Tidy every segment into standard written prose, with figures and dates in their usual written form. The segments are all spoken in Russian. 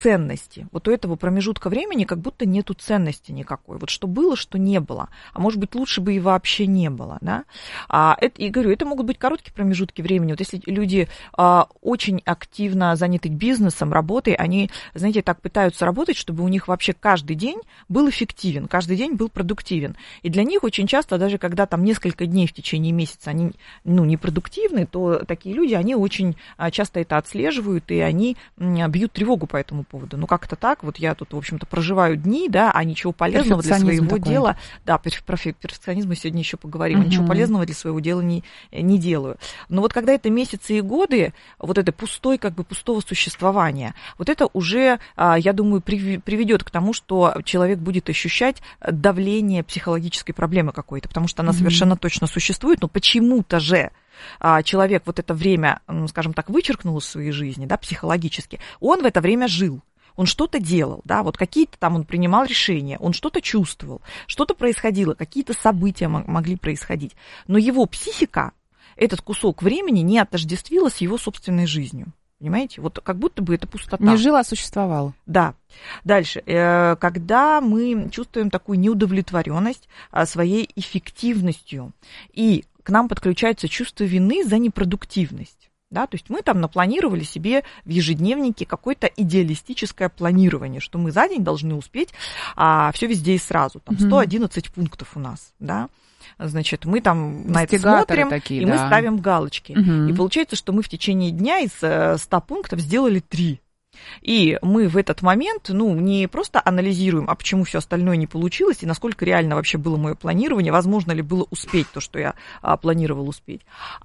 ценности. Вот у этого промежутка времени как будто нету ценности никакой. Вот что было, что не было. А может быть, лучше бы и вообще не было. Да? И говорю, это могут быть короткие промежутки времени. Вот если люди очень активно заняты бизнесом, работой, они, знаете, так пытаются работать, чтобы у них вообще каждый день был эффективен, каждый день был продуктивен. И для них очень часто, даже когда там несколько дней в течение месяца они непродуктивны, то такие люди, они очень часто это отслеживают, и они бьют тревогу по этому поводу. Ну, как-то так, вот я тут, в общем-то, проживаю дни, да, а ничего полезного для своего дела, да, про перфекционизм мы сегодня еще поговорим, ничего полезного для своего дела не делаю. Но вот когда это месяцы и годы, вот это пустого существования, вот это уже, я думаю, приведет к тому, что человек будет ощущать давление психологической проблемы какой-то, потому что она совершенно точно существует, но почему-то же человек вот это время, скажем так, вычеркнул из своей жизни, да, психологически, он в это время жил. Он что-то делал, да, вот какие-то там он принимал решения, он что-то чувствовал, что-то происходило, какие-то события могли происходить. Но его психика этот кусок времени не отождествила с его собственной жизнью. Понимаете? Вот как будто бы это пустота. Не жил, а существовал. Да. Дальше. Когда мы чувствуем такую неудовлетворенность своей эффективностью, и к нам подключается чувство вины за непродуктивность. Да, то есть мы там напланировали себе в ежедневнике какое-то идеалистическое планирование, что мы за день должны успеть все везде и сразу. Там 111 пунктов у нас, да. Значит, мы там на это смотрим, такие, мы ставим галочки. И получается, что мы в течение дня из 100 пунктов сделали 3. И мы в этот момент, не просто анализируем, а почему все остальное не получилось, и насколько реально вообще было мое планирование, возможно ли было успеть то, что я планировал успеть,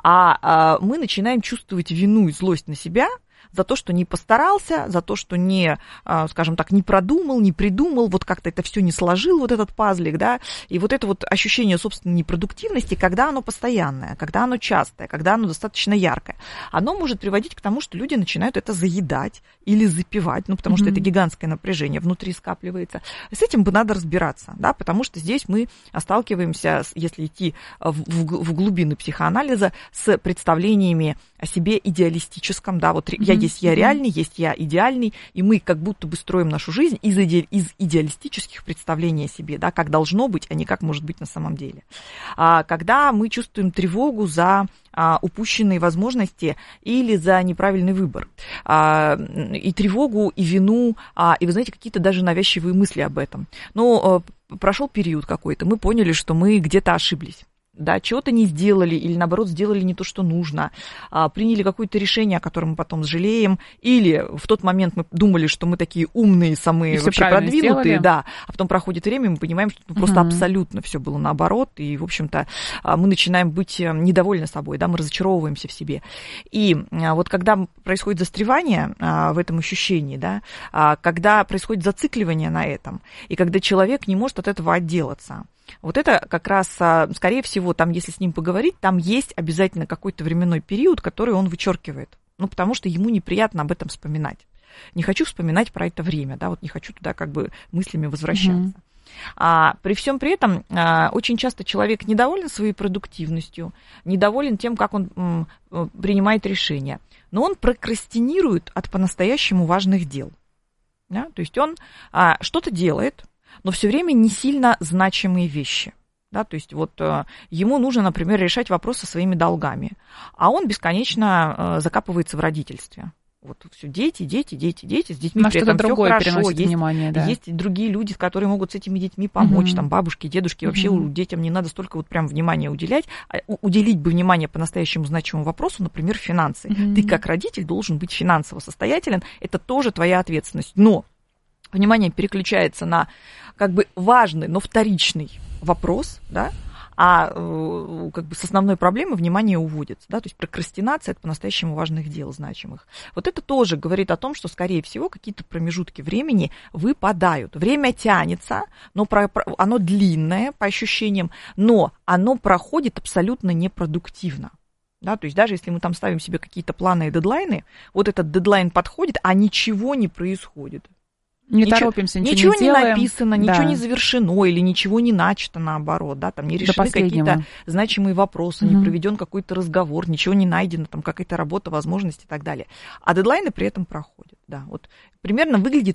а мы начинаем чувствовать вину и злость на себя за то, что не постарался, за то, что не, скажем так, не продумал, не придумал, вот как-то это все не сложил, вот этот пазлик, да, и вот это вот ощущение собственной непродуктивности, когда оно постоянное, когда оно частое, когда оно достаточно яркое, оно может приводить к тому, что люди начинают это заедать или запивать, потому что это гигантское напряжение внутри скапливается. С этим бы надо разбираться, да, потому что здесь мы сталкиваемся, если идти в глубины психоанализа, с представлениями о себе идеалистическом, да, вот есть я реальный, есть я идеальный, и мы как будто бы строим нашу жизнь из идеалистических представлений о себе, да, как должно быть, а не как может быть на самом деле. Когда мы чувствуем тревогу за упущенные возможности или за неправильный выбор, и тревогу, и вину, и, вы знаете, какие-то даже навязчивые мысли об этом. Но прошел период какой-то, мы поняли, что мы где-то ошиблись. Да, чего-то не сделали или, наоборот, сделали не то, что нужно, приняли какое-то решение, о котором мы потом жалеем, или в тот момент мы думали, что мы такие умные, самые вообще продвинутые, да, а потом проходит время, и мы понимаем, что просто абсолютно все было наоборот, и, в общем-то, мы начинаем быть недовольны собой, да, мы разочаровываемся в себе. И вот когда происходит застревание в этом ощущении, да, когда происходит зацикливание на этом, и когда человек не может от этого отделаться, вот это как раз, скорее всего, там, если с ним поговорить, там есть обязательно какой-то временной период, который он вычеркивает. Потому что ему неприятно об этом вспоминать. Не хочу вспоминать про это время, да, вот не хочу туда как бы мыслями возвращаться. При всем при этом очень часто человек недоволен своей продуктивностью, недоволен тем, как он принимает решения, но он прокрастинирует от по-настоящему важных дел. Да? То есть он что-то делает, но все время не сильно значимые вещи. Да, то есть вот ему нужно, например, решать вопрос со своими долгами, а он бесконечно закапывается в родительстве. Вот все дети, с детьми при этом все хорошо, есть другие люди, которые могут с этими детьми помочь, там бабушки, дедушки, вообще детям не надо столько вот прям внимания уделять, уделить бы внимание по-настоящему значимому вопросу, например, финансы. Ты как родитель должен быть финансово состоятелен, это тоже твоя ответственность, но внимание переключается на как бы важный, но вторичный вопрос, да, а как бы с основной проблемы внимание уводится, да, то есть прокрастинация от по-настоящему важных дел, значимых. Вот это тоже говорит о том, что, скорее всего, какие-то промежутки времени выпадают. Время тянется, но оно длинное по ощущениям, но оно проходит абсолютно непродуктивно. Да, то есть даже если мы там ставим себе какие-то планы и дедлайны, вот этот дедлайн подходит, а ничего не происходит. Не торопимся, ничего не делаем. Написано, ничего не завершено или ничего не начато, наоборот, да, там не решены какие-то значимые вопросы, не проведен какой-то разговор, ничего не найдено, там какая-то работа, возможности и так далее. А дедлайны при этом проходят, да. Вот примерно выглядит